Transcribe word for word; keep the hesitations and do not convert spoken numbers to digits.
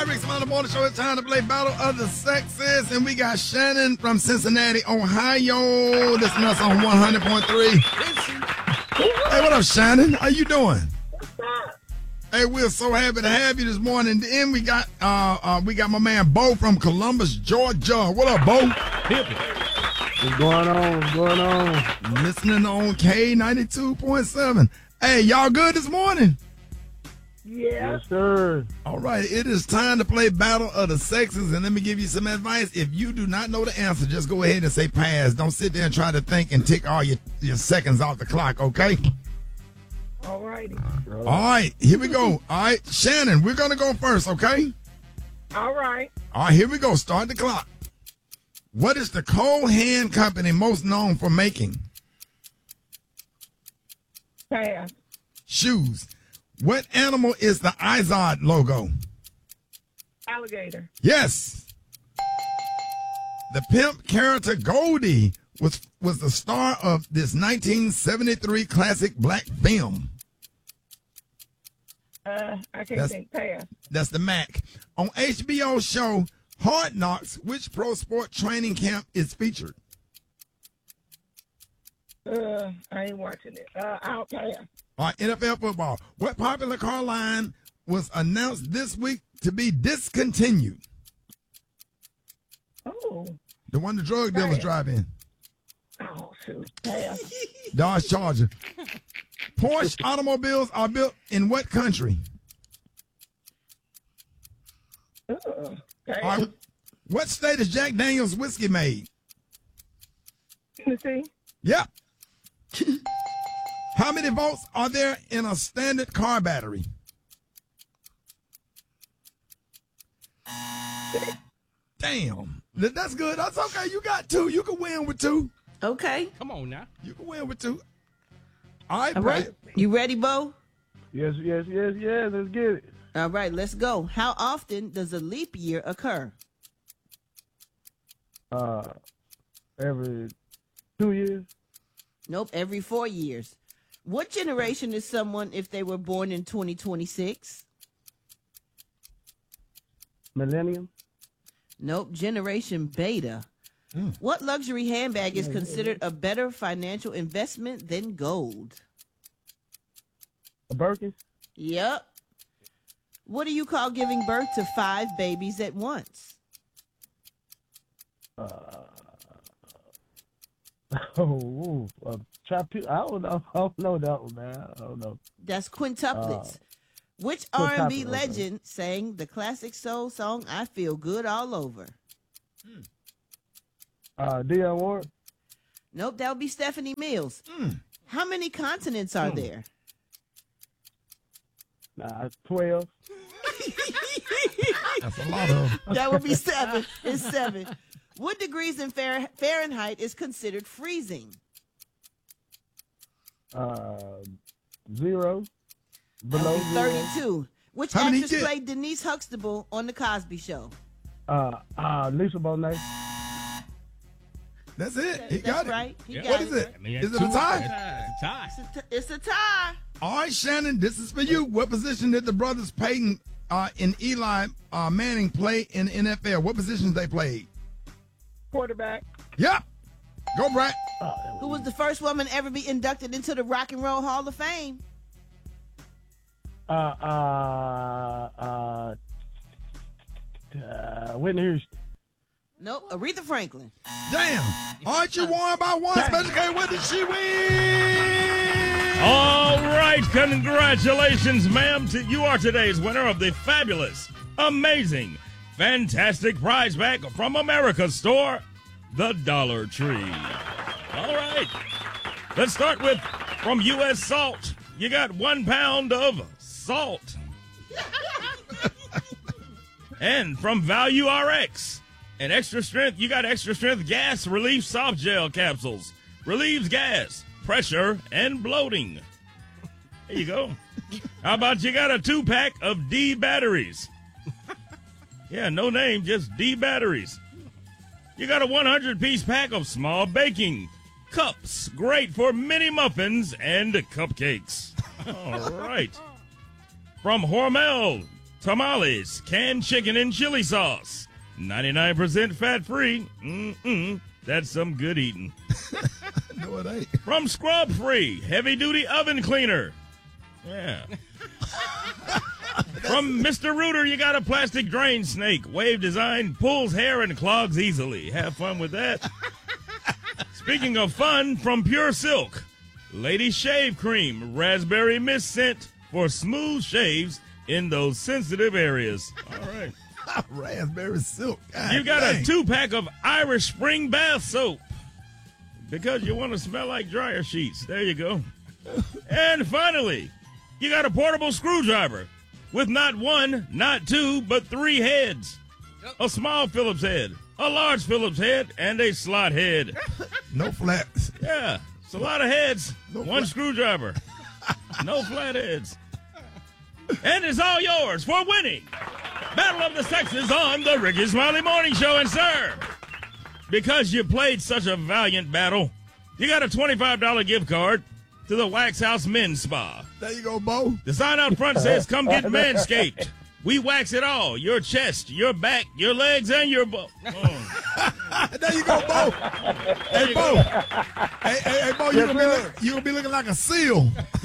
Rick's Mountain Morning Show. It's time to play Battle of the Sexes. And we got Shannon from Cincinnati, Ohio. This is us on one hundred point three. Hey, what up, Shannon? How you doing? Hey, we're so happy to have you this morning. Then we got uh, uh we got my man Bo from Columbus, Georgia. What up, Bo? What's going on? What's going on? Listening on K ninety-two point seven. Hey, y'all good this morning? Yeah. Yes, sir. All right, it is time to play Battle of the Sexes, and let me give you some advice. If you do not know the answer, just go ahead and say pass. Don't sit there and try to think and tick all your, your seconds off the clock, okay? All righty. All right, here we go. All right, Shannon, we're going to go first, okay? All right. All right, here we go. Start the clock. What is the Cole Hand Company most known for making? Pass. Shoes. What animal is the Izod logo? Alligator. Yes. The pimp character Goldie was was the star of this nineteen seventy-three classic black film. Uh, I can't That's, think. Pass. That's the Mac. On H B O show Hard Knocks, which pro sport training camp is featured? Uh, I ain't watching it. Uh, I'll pass. All right, N F L football. What popular car line was announced this week to be discontinued? Oh. The one the drug dealers Pass. drive in. Oh, shoot. Pass. Dodge Charger. Porsche automobiles are built in what country? Uh, pass. All right, what state is Jack Daniels whiskey made? Tennessee. Yep. How many volts are there in a standard car battery? Damn. Th- That's good. That's okay. You got two. You can win with two. Okay. Come on now. You can win with two. All right, All Brad. right. You ready, Bo? Yes, yes, yes, yes. Let's get it. All right, let's go. How often does a leap year occur? Uh, every two years. Nope, every four years. What generation is someone if they were born in twenty twenty-six? Millennium. Nope, generation beta. Mm. What luxury handbag is considered a better financial investment than gold? A Birkin. Yep. What do you call giving birth to five babies at once? Uh, oh, uh, trapu- I don't know. I don't know that one, man. I don't know. That's quintuplets. Uh, Which R and B quintuplets, okay. legend sang the classic soul song "I Feel Good All Over"? Uh, Dionne Warwick. Nope, that would be Stephanie Mills. Mm. How many continents are there? Nah, twelve. That's a lot of them. That would be seven. It's seven. What degrees in Fahr- Fahrenheit is considered freezing? Uh, zero. Below zero. thirty-two. Which How many actress did- played Denise Huxtable on The Cosby Show? Uh, uh, Lisa Bonet. That's it. He That's got it. right. He Yeah. got What is it? I mean, Is it two- a tie? It's a tie. It's a, t- it's a tie. All right, Shannon, this is for you. What position did the brothers Peyton uh, and Eli uh, Manning play in the N F L? What positions they played? Quarterback. Yep. Go, Brad. Who was the first woman to ever be inducted into the Rock and Roll Hall of Fame? Uh, uh, uh, uh, Whitney Houston. Nope, Aretha Franklin. Damn. All right, you won by one. Special K, what did she win? All right, congratulations, ma'am. To- You are today's winner of the fabulous, amazing, fantastic prize pack from America's store, the Dollar Tree. All right. Let's start with from U S Salt. You got one pound of salt. And from Value R X, an extra strength, you got extra strength gas relief soft gel capsules. Relieves gas, pressure, and bloating. There you go. How about you got a two pack of D batteries? Yeah, no name, just D batteries. You got a one hundred piece pack of small baking cups, great for mini muffins and cupcakes. All right. From Hormel, tamales, canned chicken and chili sauce. ninety-nine percent fat-free. Mm-mm. That's some good eating. No, it ain't. From Scrub Free, heavy-duty oven cleaner. Yeah. From Mister Rooter, you got a plastic drain snake. Wave design, pulls hair and clogs easily. Have fun with that. Speaking of fun, from Pure Silk, Lady Shave Cream, raspberry mist scent for smooth shaves in those sensitive areas. All right. Raspberry silk. God You got dang. a two-pack of Irish Spring Bath Soap because you want to smell like dryer sheets. There you go. And finally, you got a portable screwdriver with not one, not two, but three heads. A small Phillips head, a large Phillips head, and a slot head. No flats. Yeah, it's a lot of heads. No One flat- screwdriver. No flat heads. And it's all yours for winning Battle of the Sexes on the Ricky Smiley Morning Show. And, sir, because you played such a valiant battle, you got a twenty-five dollars gift card to the Wax House Men's Spa. There you go, Bo. The sign out front says, come get Manscaped. We wax it all. Your chest, your back, your legs, and your butt. Oh. There you go, Bo. There Hey, you Bo. go. Hey, hey, hey, Bo, you gonna, be look, you gonna be looking like a seal.